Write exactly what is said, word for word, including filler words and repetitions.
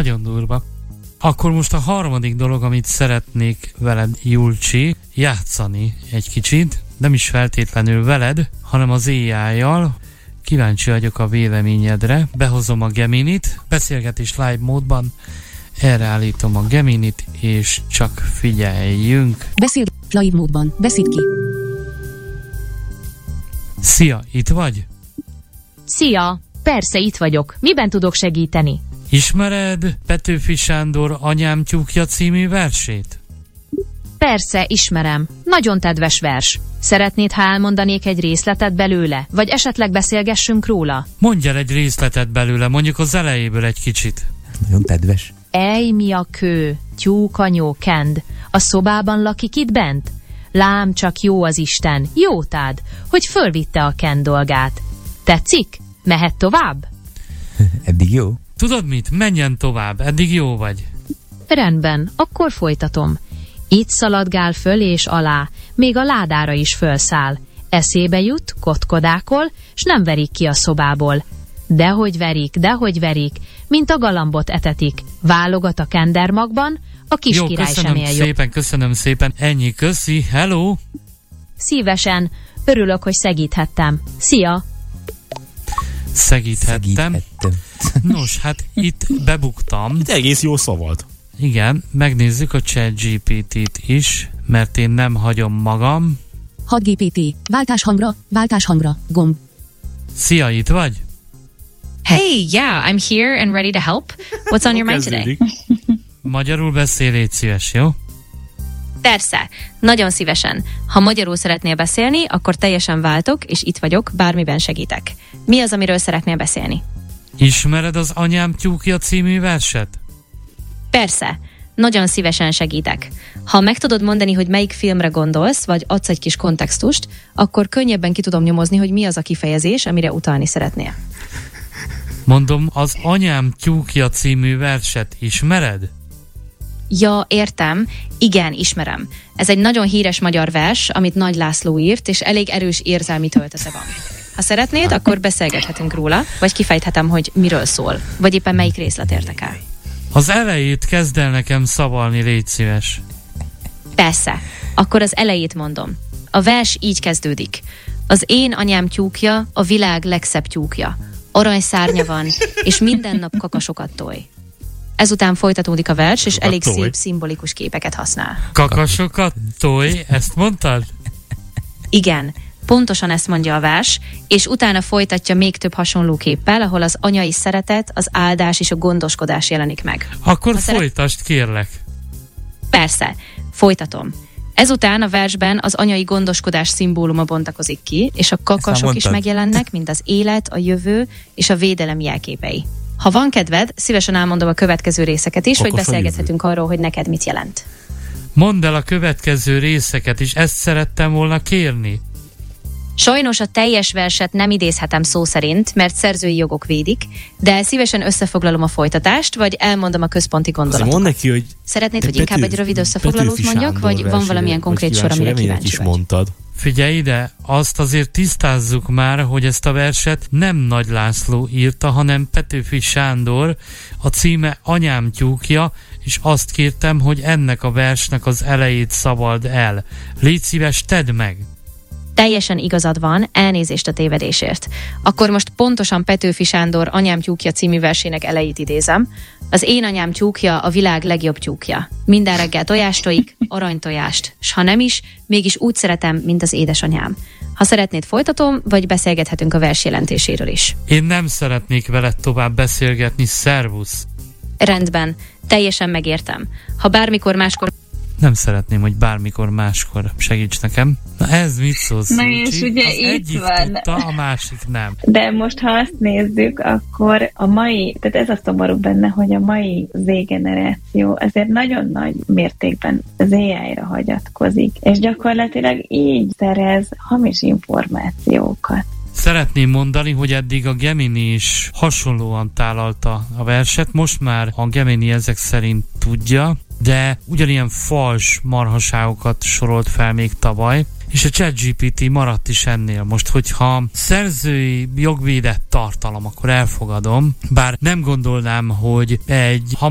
Nagyon durva. Akkor most a harmadik dolog, amit szeretnék veled, Julcsi, játszani egy kicsit, nem is feltétlenül veled, hanem az á í-jal. Kíváncsi vagyok a véleményedre. Behozom a Geminit, beszélgetés live módban, erre állítom a Geminit, és csak figyeljünk. Beszél live módban, beszéd ki. Szia, itt vagy? Szia, persze itt vagyok. Miben tudok segíteni? Ismered Petőfi Sándor Anyám tyúkja című versét? Persze, ismerem. Nagyon kedves vers. Szeretnéd, ha elmondanék egy részletet belőle? Vagy esetleg beszélgessünk róla? Mondj el egy részletet belőle, mondjuk az elejéből egy kicsit. Nagyon kedves. Ej, mi a kő, tyúkanyó kend, a szobában lakik itt bent? Lám, csak jó az Isten, jótád, hogy fölvitte a kend dolgát. Tetszik? Mehet tovább? Eddig jó. Tudod mit? Menjen tovább, eddig jó vagy. Rendben, akkor folytatom. Itt szaladgál föl és alá, még a ládára is fölszáll. Eszébe jut, kotkodákol, s nem verik ki a szobából. Dehogy verik, dehogy verik, mint a galambot etetik. Válogat a kendermagban, a kis jó, király sem köszönöm él szépen, jobb. köszönöm szépen. Ennyi, köszi, hello! Szívesen, örülök, hogy segíthettem. Szia! Segíthettem. Segíthettem. Nos, hát itt bebuktam. Itt egész jó szavalt. Igen, megnézzük a ChatGPT-t is, mert én nem hagyom magam. hat gé pé té, váltás hangra, váltás hangra, gomb. Szia, itt vagy? Hey, yeah, I'm here and ready to help. What's on your mind today? Magyarul beszél, légy szíves, jó? Persze, nagyon szívesen. Ha magyarul szeretnél beszélni, akkor teljesen váltok, és itt vagyok, bármiben segítek. Mi az, amiről szeretnél beszélni? Ismered az Anyám tyúkja című verset? Persze, nagyon szívesen segítek. Ha meg tudod mondani, hogy melyik filmre gondolsz, vagy adsz egy kis kontextust, akkor könnyebben ki tudom nyomozni, hogy mi az a kifejezés, amire utalni szeretnél. Mondom, az Anyám tyúkja című verset ismered? Ja, értem. Igen, ismerem. Ez egy nagyon híres magyar vers, amit Nagy László írt, és elég erős érzelmi töltete van. Ha szeretnéd, akkor beszélgethetünk róla, vagy kifejthetem, hogy miről szól, vagy éppen melyik részlet érdekel. Az elejét kezd el nekem szavalni, légy szíves. Persze. Akkor az elejét mondom. A vers így kezdődik. Az én anyám tyúkja, a világ legszebb tyúkja. Aranyszárnya van, és minden nap kakasokat toj. Ezután folytatódik a vers, és elég toj. szép szimbolikus képeket használ. Kakasokat toj, ezt mondtad? Igen, pontosan ezt mondja a vers, és utána folytatja még több hasonló képpel, ahol az anyai szeretet, az áldás és a gondoskodás jelenik meg. Akkor Ha folytasd, szeret... kérlek. Persze, folytatom. Ezután a versben az anyai gondoskodás szimbóluma bontakozik ki, és a kakasok is megjelennek, mint az élet, a jövő és a védelem jelképei. Ha van kedved, szívesen elmondom a következő részeket is, Kakos vagy beszélgethetünk arról, hogy neked mit jelent. Mondd el a következő részeket is, ezt szerettem volna kérni. Sajnos a teljes verset nem idézhetem szó szerint, mert szerzői jogok védik, de szívesen összefoglalom a folytatást, vagy elmondom a központi gondolatot. Mondd neki, hogy Szeretnéd, hogy inkább egy rövid összefoglalót mondjak, vagy van valamilyen konkrét sor, amire kíváncsi is vagy? mondtad. Figyelj ide, azt azért tisztázzuk már, hogy ezt a verset nem Nagy László írta, hanem Petőfi Sándor, a címe Anyám tyúkja, és azt kértem, hogy ennek a versnek az elejét szavald el. Légy szíves, tedd meg! Teljesen igazad van, elnézést a tévedésért. Akkor most pontosan Petőfi Sándor Anyám tyúkja című versének elejét idézem. Az én anyám tyúkja a világ legjobb tyúkja. Minden reggel tojást tojik, aranytojást, s ha nem is, mégis úgy szeretem, mint az édesanyám. Ha szeretnéd, folytatom, vagy beszélgethetünk a vers jelentéséről is. Én nem szeretnék veled tovább beszélgetni, szervusz! Rendben, teljesen megértem. Ha bármikor máskor... Nem szeretném, hogy bármikor máskor segíts nekem. Na ez mit szólsz? Na és ugye az itt egyik van. tudta, a másik nem. De most, ha azt nézzük, akkor a mai, tehát ez a szomorú benne, hogy a mai Z-generáció azért nagyon nagy mértékben az á í-ra hagyatkozik, és gyakorlatilag így szerez hamis információkat. Szeretném mondani, hogy eddig a Gemini is hasonlóan tálalta a verset, most már a Gemini ezek szerint tudja, de ugyanilyen fals marhaságokat sorolt fel még tavaly, és a ChatGPT maradt is ennél. Most, hogyha szerzői jogvédett tartalom, akkor elfogadom, bár nem gondolnám, hogy egy